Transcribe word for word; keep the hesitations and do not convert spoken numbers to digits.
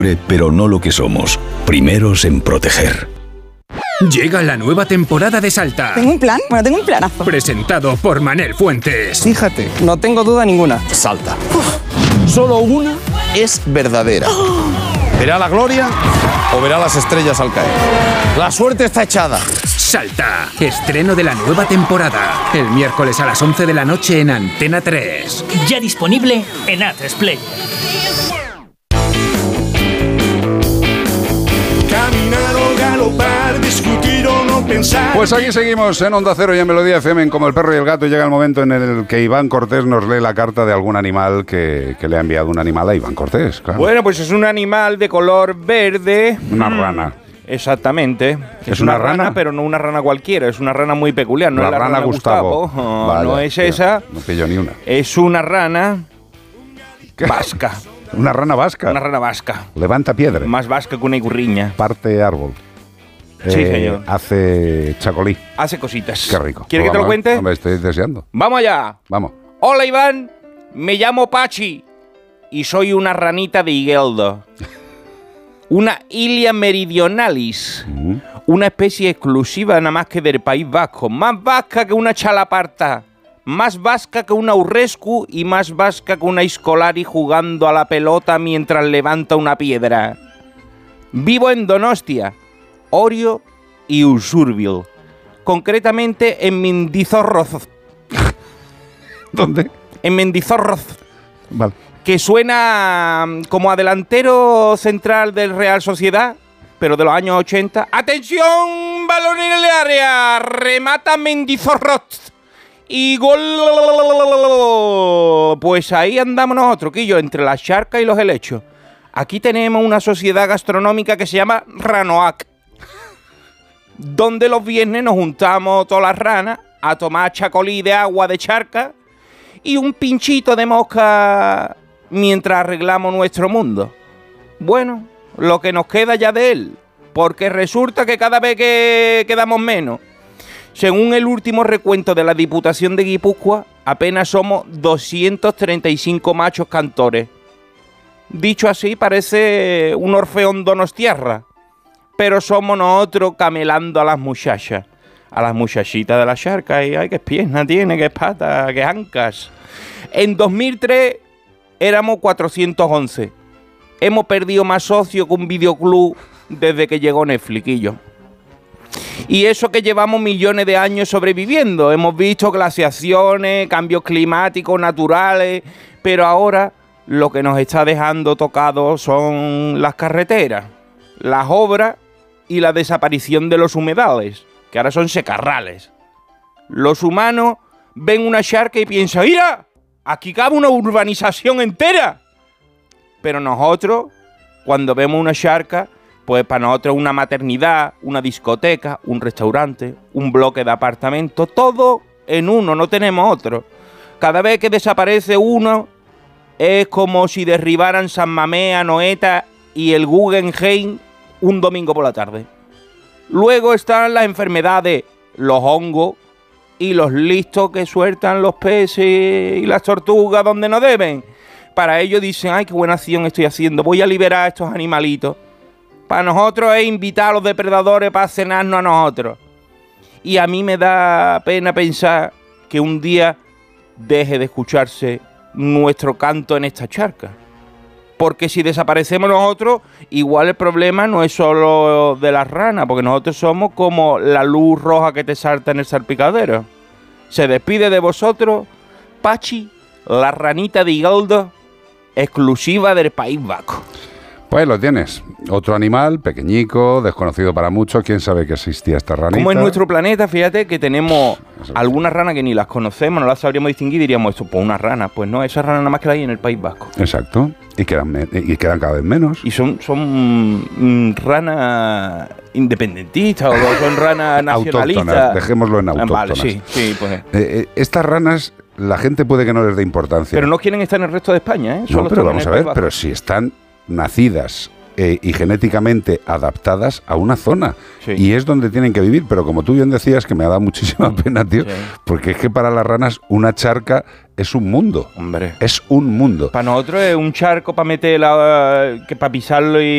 pero no lo que somos. Primeros en proteger. Llega la nueva temporada de Salta. ¿Tengo un plan? Bueno, tengo un planazo. Presentado por Manel Fuentes. Fíjate, no tengo duda ninguna. Salta. Uf. Solo una es verdadera. Oh. ¿Verá la gloria o verá las estrellas al caer? La suerte está echada. Salta. Estreno de la nueva temporada. El miércoles a las once de la noche en Antena tres. Ya disponible en A tres Play. Caminar o galopar, discutir o no pensar. Pues aquí seguimos en Onda Cero y en Melodía F M, en Como el Perro y el Gato. Llega el momento en el que Iván Cortés nos lee la carta de algún animal que, que le ha enviado un animal a Iván Cortés, claro. Bueno, pues es un animal de color verde. Una rana. Exactamente. ¿Es, es una, una rana? rana, pero no una rana cualquiera. Es una rana muy peculiar. No la, es la rana, rana Gustavo. Gustavo. No, Vaya, no es tío, esa. No pillo ni una. Es una rana ¿Qué? vasca. Una rana vasca. Una rana vasca. Levanta piedra. Más vasca que una igurriña. Parte árbol. Sí, eh, señor. Hace chacolí. Hace cositas. Qué rico. ¿Quieres que te lo cuente? Hombre, estoy deseando. Vamos allá. Vamos. Hola, Iván. Me llamo Pachi y soy una ranita de Higueldo. Una Ilia meridionalis. Mm. Una especie exclusiva nada más que del País Vasco. Más vasca que una chalaparta. Más vasca que una urrescu y más vasca que una Iscolari jugando a la pelota mientras levanta una piedra. Vivo en Donostia, Orio y Usurbil. Concretamente en Mendizorroz. ¿Dónde? En Mendizorroz. Vale. Que suena como a delantero central del Real Sociedad, pero de los años ochenta. ¡Atención! Balón en el área. Remata Mendizorroz. Y gol. Pues ahí andamos nosotros, Quillo, entre la charca y los helechos. Aquí tenemos una sociedad gastronómica que se llama Ranoac, donde los viernes nos juntamos todas las ranas a tomar chacolí de agua de charca y un pinchito de mosca mientras arreglamos nuestro mundo. Bueno, lo que nos queda ya de él, porque resulta que cada vez que quedamos menos. Según el último recuento de la Diputación de Guipúzcoa, apenas somos doscientos treinta y cinco machos cantores. Dicho así, parece un Orfeón donostiarra, pero somos nosotros camelando a las muchachas, a las muchachitas de la charca, y ay, qué pierna tiene, qué pata, qué ancas. En dos mil tres éramos cuatrocientos once. Hemos perdido más socios que un videoclub desde que llegó Netflix. Y eso que llevamos millones de años sobreviviendo. Hemos visto glaciaciones, cambios climáticos, naturales, pero ahora lo que nos está dejando tocados son las carreteras, las obras y la desaparición de los humedales, que ahora son secarrales. Los humanos ven una charca y piensan, ¡mira! Aquí cabe una urbanización entera. Pero nosotros, cuando vemos una charca, pues para nosotros una maternidad, una discoteca, un restaurante, un bloque de apartamentos, todo en uno, no tenemos otro. Cada vez que desaparece uno, es como si derribaran San Mamés, Anoeta y el Guggenheim un domingo por la tarde. Luego están las enfermedades, los hongos y los listos que sueltan los peces y las tortugas donde no deben. Para ellos dicen, ay, qué buena acción estoy haciendo, voy a liberar a estos animalitos. Para nosotros es invitar a los depredadores para cenarnos a nosotros. Y a mí me da pena pensar que un día deje de escucharse nuestro canto en esta charca. Porque si desaparecemos nosotros, igual el problema no es solo de las ranas, porque nosotros somos como la luz roja que te salta en el salpicadero. Se despide de vosotros, Pachi, la ranita de Higueldo, exclusiva del País Vasco. Pues lo tienes. Otro animal, pequeñico, desconocido para muchos. ¿Quién sabe que existía esta ranita? Como en nuestro planeta, fíjate que tenemos algunas ranas que ni las conocemos, no las sabríamos distinguir, diríamos esto, pues una rana. Pues no, esas ranas nada más que las hay en el País Vasco. Exacto. Y quedan, me- y quedan cada vez menos. Y son, son mm, ranas independentistas o son ranas nacionalistas. Autóctonas, dejémoslo en autóctonas. Vale, sí, sí, pues. Eh, eh, estas ranas, la gente puede que no les dé importancia. Pero no quieren estar en el resto de España, ¿eh? Solo No, pero están en vamos el a ver, País Vasco. pero si están nacidas eh, y genéticamente adaptadas a una zona. Sí. Y es donde tienen que vivir. Pero como tú bien decías, que me ha dado muchísima pena, tío, Sí. porque es que para las ranas una charca es un mundo. Hombre. Es un mundo. Para nosotros es un charco para meter la, que para pisarlo y